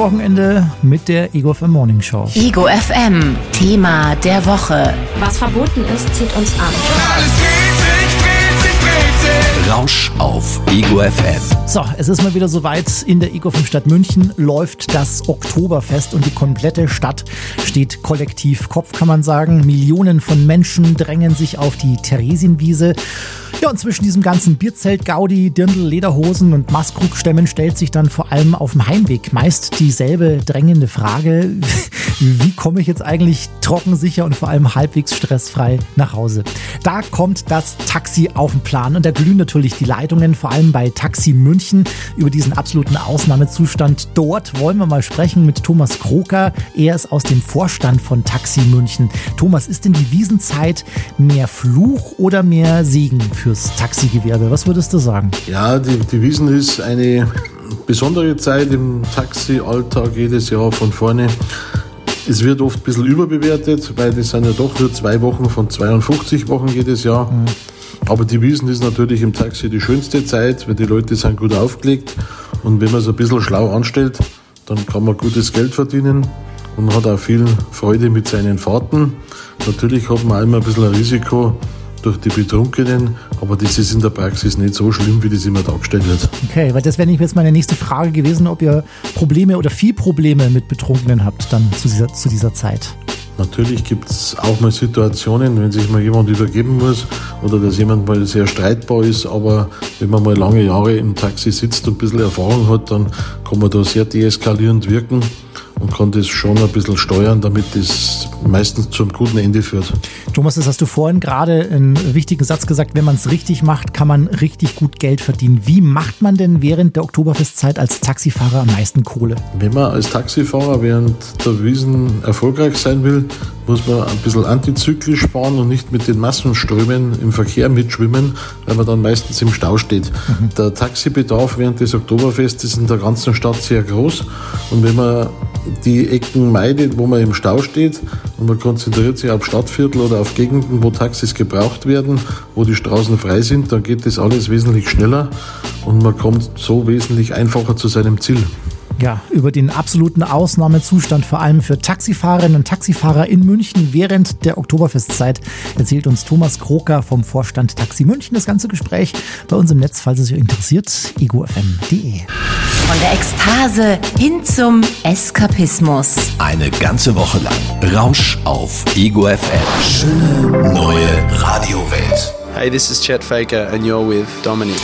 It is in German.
Wochenende mit der Ego FM Morning Show. Ego FM, Thema der Woche. Was verboten ist, zieht uns an. Rausch auf Ego FM. So, es ist mal wieder soweit. In der Ego FM Stadt München läuft das Oktoberfest und die komplette Stadt steht kollektiv Kopf, kann man sagen. Millionen von Menschen drängen sich auf die Theresienwiese. Ja, und zwischen diesem ganzen Bierzelt, Gaudi, Dirndl, Lederhosen und Maskrugstämmen stellt sich dann vor allem auf dem Heimweg meist dieselbe drängende Frage: Wie komme ich jetzt eigentlich trocken, sicher und vor allem halbwegs stressfrei nach Hause? Da kommt das Taxi auf den Plan und da glühen natürlich die Leitungen, vor allem bei Taxi München. Über diesen absoluten Ausnahmezustand dort wollen wir mal sprechen mit Thomas Kroker. Er ist aus dem Vorstand von Taxi München. Thomas, ist denn die Wiesenzeit mehr Fluch oder mehr Segen fürs Taxigewerbe? Was würdest du sagen? Ja, die Wiesn ist eine besondere Zeit im Taxi-Alltag jedes Jahr von vorne. Es wird oft ein bisschen überbewertet, weil das sind ja doch nur 2 Wochen von 52 Wochen jedes Jahr. Aber die Wiesn ist natürlich im Taxi die schönste Zeit, weil die Leute sind gut aufgelegt. Und wenn man es ein bisschen schlau anstellt, dann kann man gutes Geld verdienen und hat auch viel Freude mit seinen Fahrten. Natürlich hat man auch immer ein bisschen ein Risiko durch die Betrunkenen, aber das ist in der Praxis nicht so schlimm, wie das immer dargestellt wird. Okay, weil das wäre jetzt meine nächste Frage gewesen, ob ihr Probleme oder viel Probleme mit Betrunkenen habt dann zu dieser Zeit. Natürlich gibt es auch mal Situationen, wenn sich mal jemand übergeben muss oder dass jemand mal sehr streitbar ist, aber wenn man mal lange Jahre im Taxi sitzt und ein bisschen Erfahrung hat, dann kann man da sehr deeskalierend wirken und kann das schon ein bisschen steuern, damit das meistens zum guten Ende führt. Thomas, das hast du vorhin gerade einen wichtigen Satz gesagt: Wenn man es richtig macht, kann man richtig gut Geld verdienen. Wie macht man denn während der Oktoberfestzeit als Taxifahrer am meisten Kohle? Wenn man als Taxifahrer während der Wiesn erfolgreich sein will, muss man ein bisschen antizyklisch fahren und nicht mit den Massenströmen im Verkehr mitschwimmen, weil man dann meistens im Stau steht. Der Taxibedarf während des Oktoberfestes ist in der ganzen Stadt sehr groß und wenn man die Ecken meidet, wo man im Stau steht und man konzentriert sich auf Stadtviertel oder auf Gegenden, wo Taxis gebraucht werden, wo die Straßen frei sind, dann geht das alles wesentlich schneller und man kommt so wesentlich einfacher zu seinem Ziel. Ja, über den absoluten Ausnahmezustand vor allem für Taxifahrerinnen und Taxifahrer in München während der Oktoberfestzeit erzählt uns Thomas Kroker vom Vorstand Taxi München. Das ganze Gespräch bei uns im Netz, falls es euch interessiert, egofm.de. Von der Ekstase hin zum Eskapismus. Eine ganze Woche lang Rausch auf Ego FM. Schöne neue Radiowelt. Hey, this is Chet Faker and you're with Dominic.